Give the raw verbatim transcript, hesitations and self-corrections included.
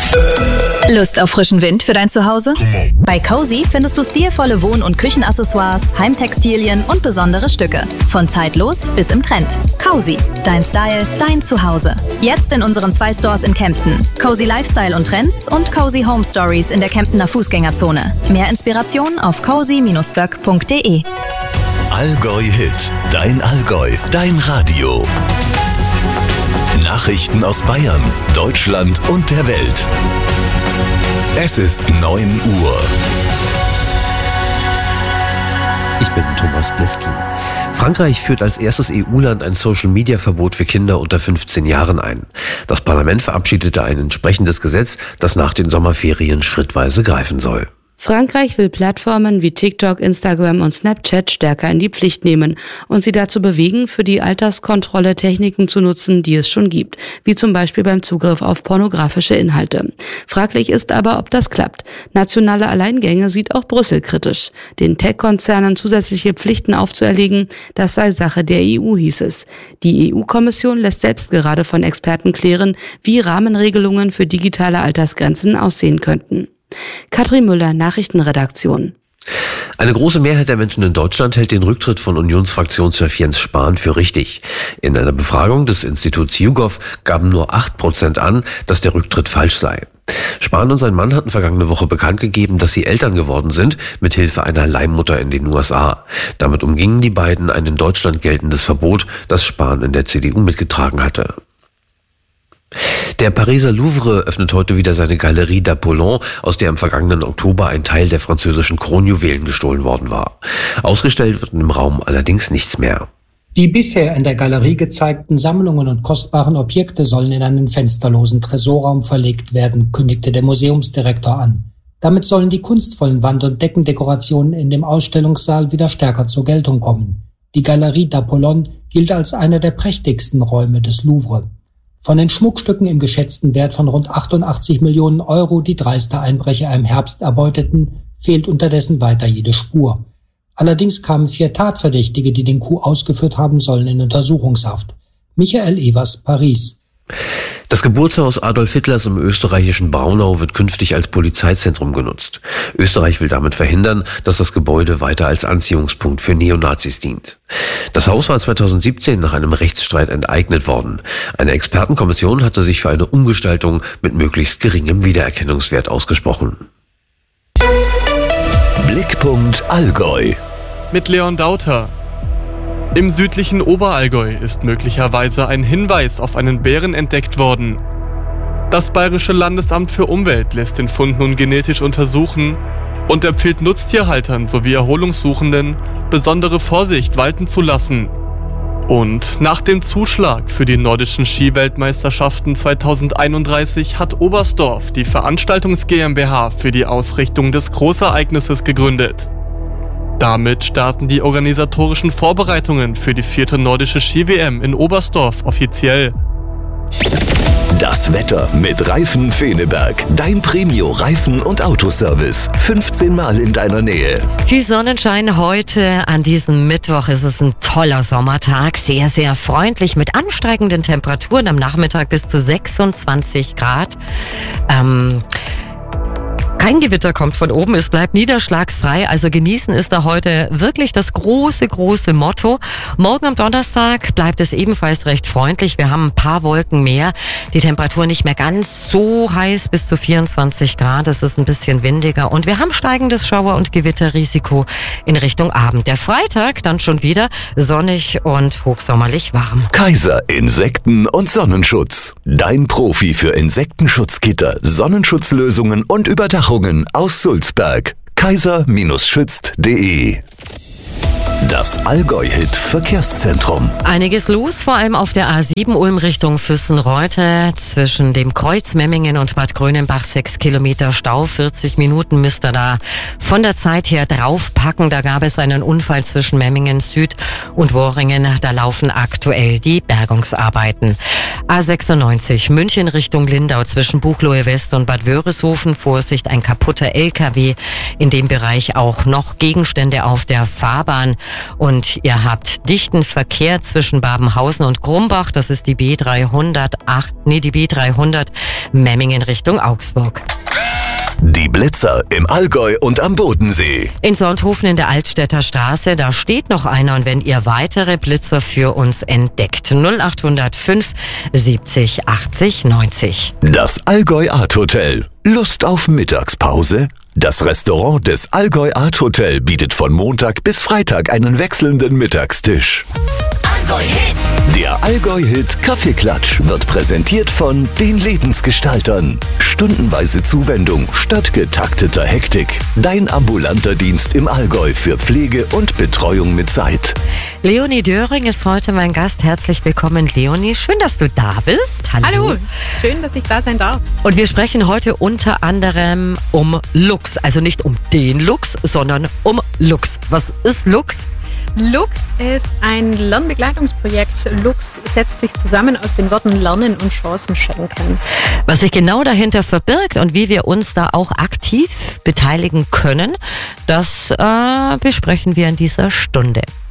Lust auf frischen Wind für dein Zuhause? Bei Cozy findest du stilvolle Wohn- und Küchenaccessoires, Heimtextilien und besondere Stücke. Von zeitlos bis im Trend. Cozy, dein Style, dein Zuhause. Jetzt in unseren zwei Stores in Kempten. Cozy Lifestyle und Trends und Cozy Home Stories in der Kemptener Fußgängerzone. Mehr Inspiration auf cozy Bindestrich böck Punkt de. Allgäu Hit, dein Allgäu, dein Radio. Nachrichten aus Bayern, Deutschland und der Welt. Es ist neun Uhr. Ich bin Thomas Bliskin. Frankreich führt als erstes E U-Land ein Social-Media-Verbot für Kinder unter fünfzehn Jahren ein. Das Parlament verabschiedete ein entsprechendes Gesetz, das nach den Sommerferien schrittweise greifen soll. Frankreich will Plattformen wie TikTok, Instagram und Snapchat stärker in die Pflicht nehmen und sie dazu bewegen, für die Alterskontrolle Techniken zu nutzen, die es schon gibt, wie zum Beispiel beim Zugriff auf pornografische Inhalte. Fraglich ist aber, ob das klappt. Nationale Alleingänge sieht auch Brüssel kritisch. Den Tech-Konzernen zusätzliche Pflichten aufzuerlegen, das sei Sache der E U, hieß es. Die E U-Kommission lässt selbst gerade von Experten klären, wie Rahmenregelungen für digitale Altersgrenzen aussehen könnten. Katrin Müller, Nachrichtenredaktion. Eine große Mehrheit der Menschen in Deutschland hält den Rücktritt von Unionsfraktionschef Jens Spahn für richtig. In einer Befragung des Instituts YouGov gaben nur acht Prozent an, dass der Rücktritt falsch sei. Spahn und sein Mann hatten vergangene Woche bekannt gegeben, dass sie Eltern geworden sind, mit Hilfe einer Leihmutter in den U S A. Damit umgingen die beiden ein in Deutschland geltendes Verbot, das Spahn in der C D U mitgetragen hatte. Der Pariser Louvre öffnet heute wieder seine Galerie d'Apollon, aus der im vergangenen Oktober ein Teil der französischen Kronjuwelen gestohlen worden war. Ausgestellt wird im Raum allerdings nichts mehr. Die bisher in der Galerie gezeigten Sammlungen und kostbaren Objekte sollen in einen fensterlosen Tresorraum verlegt werden, kündigte der Museumsdirektor an. Damit sollen die kunstvollen Wand- und Deckendekorationen in dem Ausstellungssaal wieder stärker zur Geltung kommen. Die Galerie d'Apollon gilt als einer der prächtigsten Räume des Louvre. Von den Schmuckstücken im geschätzten Wert von rund achtundachtzig Millionen Euro, die dreiste Einbrecher im Herbst erbeuteten, fehlt unterdessen weiter jede Spur. Allerdings kamen vier Tatverdächtige, die den Coup ausgeführt haben sollen, in Untersuchungshaft. Michael Evers, Paris. Das Geburtshaus Adolf Hitlers im österreichischen Braunau wird künftig als Polizeizentrum genutzt. Österreich will damit verhindern, dass das Gebäude weiter als Anziehungspunkt für Neonazis dient. Das Haus war zweitausendsiebzehn nach einem Rechtsstreit enteignet worden. Eine Expertenkommission hatte sich für eine Umgestaltung mit möglichst geringem Wiedererkennungswert ausgesprochen. Blickpunkt Allgäu. Mit Leon Dauter. Im südlichen Oberallgäu ist möglicherweise ein Hinweis auf einen Bären entdeckt worden. Das Bayerische Landesamt für Umwelt lässt den Fund nun genetisch untersuchen und empfiehlt Nutztierhaltern sowie Erholungssuchenden, besondere Vorsicht walten zu lassen. Und nach dem Zuschlag für die nordischen Skiweltmeisterschaften zweitausendeinunddreißig hat Oberstdorf die Veranstaltungs GmbH für die Ausrichtung des Großereignisses gegründet. Damit starten die organisatorischen Vorbereitungen für die vierte nordische Ski-W M in Oberstdorf offiziell. Das Wetter mit Reifen Feneberg. Dein Premio-Reifen- und Autoservice. fünfzehn Mal in deiner Nähe. Die Sonnenschein heute an diesem Mittwoch. Es ist ein toller Sommertag. Sehr, sehr freundlich mit ansteigenden Temperaturen. Am Nachmittag bis zu sechsundzwanzig Grad. Ähm... Kein Gewitter kommt von oben, es bleibt niederschlagsfrei, also genießen ist da heute wirklich das große, große Motto. Morgen am Donnerstag bleibt es ebenfalls recht freundlich, wir haben ein paar Wolken mehr, die Temperatur nicht mehr ganz so heiß, bis zu vierundzwanzig Grad, es ist ein bisschen windiger und wir haben steigendes Schauer- und Gewitterrisiko in Richtung Abend. Der Freitag dann schon wieder sonnig und hochsommerlich warm. Kaiser Insekten- und Sonnenschutz. Dein Profi für Insektenschutzgitter, Sonnenschutzlösungen und Überdachung aus Sulzberg. kaiser Schützt punkt de. Das Allgäu-Hit Verkehrszentrum. Einiges los, vor allem auf der A sieben Ulm Richtung Füssenreute. Zwischen dem Kreuz Memmingen und Bad Grönenbach sechs Kilometer Stau. vierzig Minuten müsst ihr da von der Zeit her draufpacken. Da gab es einen Unfall zwischen Memmingen Süd und Worringen. Da laufen aktuell die Bergungsarbeiten. A sechsundneunzig München Richtung Lindau zwischen Buchloe West und Bad Wörishofen. Vorsicht, ein kaputter L K W. In dem Bereich auch noch Gegenstände auf der Fahrbahn. und ihr habt dichten Verkehr zwischen Babenhausen und Grumbach. Das ist die B dreihundertacht, nee, die B dreihundert Memmingen Richtung Augsburg. Die Blitzer im Allgäu und am Bodensee. In Sonthofen in der Altstädter Straße, da steht noch einer, und wenn ihr weitere Blitzer für uns entdeckt, null acht null fünf siebzig achtzig neunzig. Das Allgäu Art Hotel. Lust auf Mittagspause? Das Restaurant des Allgäu Art Hotel bietet von Montag bis Freitag einen wechselnden Mittagstisch. Allgäu-Hit. Der Allgäu-Hit Kaffeeklatsch wird präsentiert von den Lebensgestaltern. Stundenweise Zuwendung statt getakteter Hektik. Dein ambulanter Dienst im Allgäu für Pflege und Betreuung mit Zeit. Leonie Döring ist heute mein Gast. Herzlich willkommen, Leonie. Schön, dass du da bist. Hallo. Hallo, schön, dass ich da sein darf. Und wir sprechen heute unter anderem um Lux. Also nicht um den Lux, sondern um Lux. Was ist Lux? Lux ist ein Lernbegleitungsprojekt. Lux setzt sich zusammen aus den Worten Lernen und Chancen schenken. Was sich genau dahinter verbirgt und wie wir uns da auch aktiv beteiligen können, das äh, besprechen wir in dieser Stunde.